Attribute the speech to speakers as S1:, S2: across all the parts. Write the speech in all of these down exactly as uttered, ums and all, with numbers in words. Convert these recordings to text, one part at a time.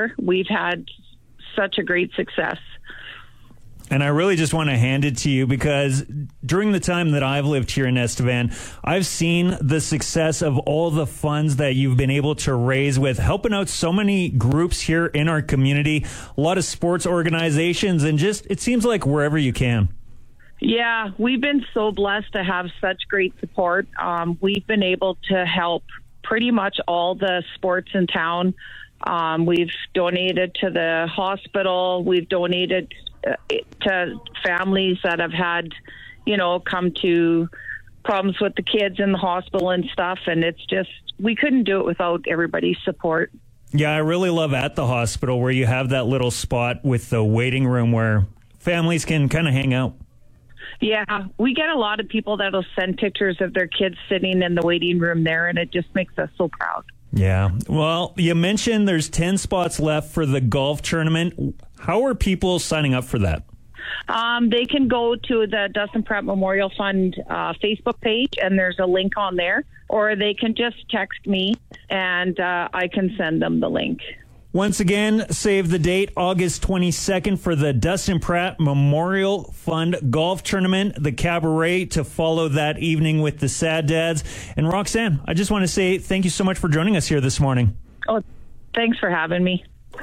S1: far, we've had such a great success.
S2: And I really just want to hand it to you because during the time that I've lived here in Estevan, I've seen the success of all the funds that you've been able to raise with helping out so many groups here in our community, a lot of sports organizations, and just it seems like wherever you can.
S1: Yeah, we've been so blessed to have such great support. Um, we've been able to help pretty much all the sports in town. Um, we've donated to the hospital. We've donated uh, to families that have had, you know, come to problems with the kids in the hospital and stuff. And it's just, we couldn't do it without everybody's support.
S2: Yeah, I really love at the hospital where you have that little spot with the waiting room where families can kind of hang out.
S1: Yeah, we get a lot of people that'll send pictures of their kids sitting in the waiting room there, and it just makes us so proud.
S2: Yeah. Well, you mentioned there's ten spots left for the golf tournament. How are people signing up for that?
S1: Um, they can go to the Dustin Pratt Memorial Fund uh, Facebook page, and there's a link on there, or they can just text me, and uh, I can send them the link.
S2: Once again, save the date, August twenty-second, for the Dustin Pratt Memorial Fund Golf Tournament, the cabaret to follow that evening with the Sad Dads. And Roxanne, I just want to say thank you so much for joining us here this morning.
S1: Oh, thanks for having me.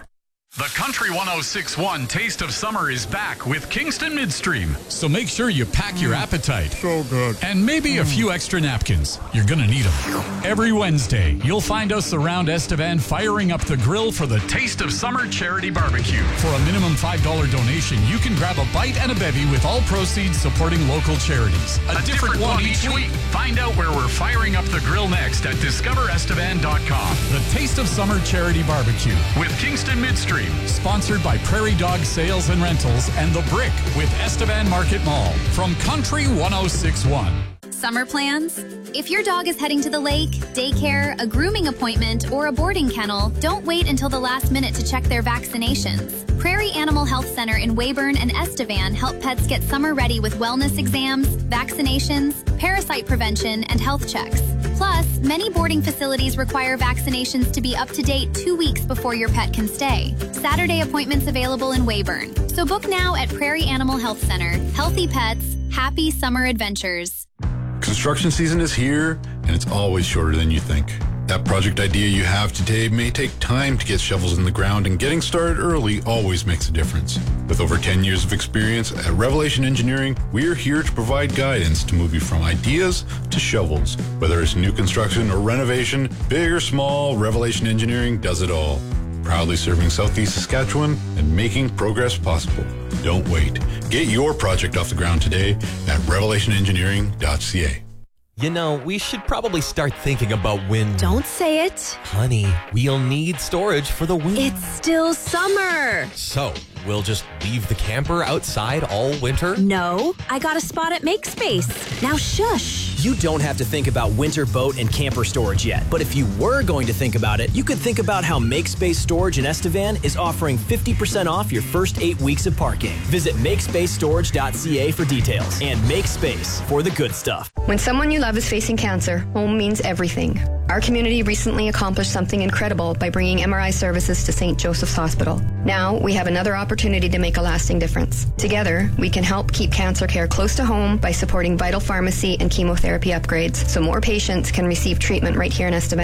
S3: The Country one oh six point one Taste of Summer is back with Kingston Midstream. So make sure you pack your appetite.
S4: So good.
S3: And maybe a few extra napkins. You're going to need them. Every Wednesday, you'll find us around Estevan firing up the grill for the Taste of Summer Charity Barbecue. For a minimum five dollars donation, you can grab a bite and a bevy with all proceeds supporting local charities. A, a different, different one, one each week. week. Find out where we're firing up the grill next at discover estevan dot com. The Taste of Summer Charity Barbecue with Kingston Midstream. Sponsored by Prairie Dog Sales and Rentals and The Brick with Estevan Market Mall. From Country one oh six point one.
S5: Summer plans? If your dog is heading to the lake, daycare, a grooming appointment, or a boarding kennel, don't wait until the last minute to check their vaccinations. Prairie Animal Health Center in Weyburn and Estevan help pets get summer ready with wellness exams, vaccinations, parasite prevention, and health checks. Plus, many boarding facilities require vaccinations to be up to date two weeks before your pet can stay. Saturday appointments available in Weyburn. So book now at Prairie Animal Health Center. Healthy pets, happy summer adventures.
S4: Construction season is here, and it's always shorter than you think. That project idea you have today may take time to get shovels in the ground, and getting started early always makes a difference. With over ten years of experience at Revelation Engineering, we are here to provide guidance to move you from ideas to shovels. Whether it's new construction or renovation, big or small, Revelation Engineering does it all. Proudly serving Southeast Saskatchewan and making progress possible. Don't wait. Get your project off the ground today at revelation engineering dot c a.
S6: You know, we should probably start thinking about when...
S7: Don't say it.
S6: Honey, we'll need storage for the winter.
S7: It's still summer.
S6: So, we'll just leave the camper outside all winter?
S7: No, I got a spot at MakeSpace. Now shush.
S8: You don't have to think about winter boat and camper storage yet. But if you were going to think about it, you could think about how MakeSpace Storage in Estevan is offering fifty percent off your first eight weeks of parking. Visit make space storage dot c a for details. And make space for the good stuff.
S9: When someone you love is facing cancer, home means everything. Our community recently accomplished something incredible by bringing M R I services to Saint Joseph's Hospital. Now, we have another opportunity to make a lasting difference. Together, we can help keep cancer care close to home by supporting vital pharmacy and chemotherapy upgrades so more patients can receive treatment right here in Estevan.